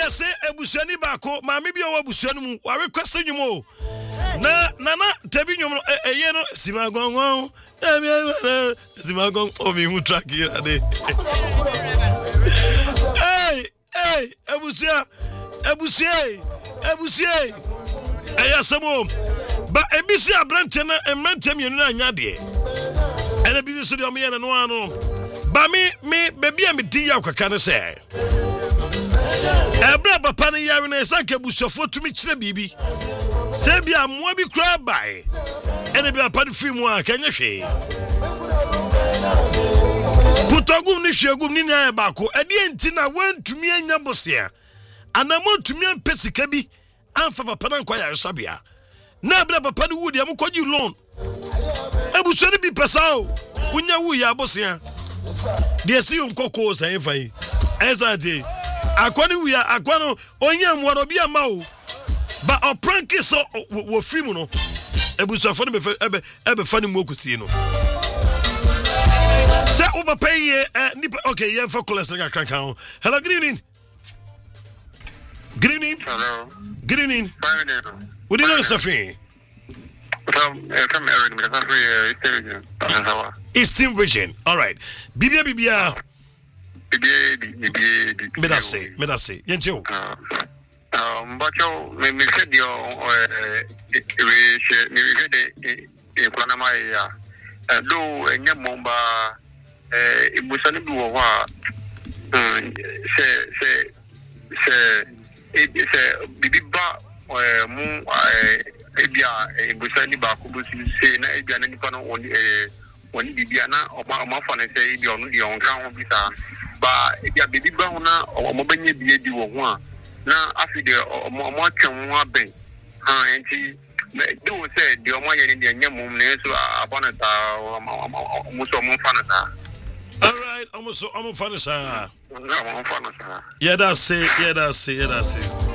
say ebusuani baako maame bi o ebusuani mu wa request nyumo na nana tabi nyumo eye no simagongon simagon o mi hu track here ade hey ebusia eya semo ba ebisi abrante na emrante mienu na anya de ene bi so de o me na no ano ba me baby am di ya kwaka ne se Ebra papa ne yare na esanka busofo tumi kire bibi. Se bia moa bi kra bai. Ene bia papa fi mu a kanya hwe. Kutogum ni hwegum ni na ba ko. Ade enti na wantumi anya bosea. Anamo tumi ampesika bi amfa papa na nkwa yare sabia. Na ebra papa ne wudi am kwaji loan. Ebuso ne bi pesa o. Unya wu ya bosea. De si nkoko san fai. Ezade akwani wia akwano onya mwaro bia mawo ba opranke so wo free mu no ebusafo no ebe fani mu okusie no se uba pay nipa okay yeah for cholesterol kankan. Hello, good evening. Hello, good evening. Fine. What do you know, Safi? From Eastern region. All right. Bibia Medase. Yentio. But you me said your we the Planamaya. Do and Yamomba Busani do wa it's a bibiba mu ebia Busani Bakubusi say na ebia na nipa no woni bibia na oma fa na say ebia onu de on kan ho bisa ba ebia bibiba ho na omobanye bie di wo ho a na afi de omo atwen ho aben ha enti do say de omo ye ni de nyamum na so abona ta omo so omo fa na ta. All right, almost fa na sa. Na omo fa na sa. Yeah, that's it.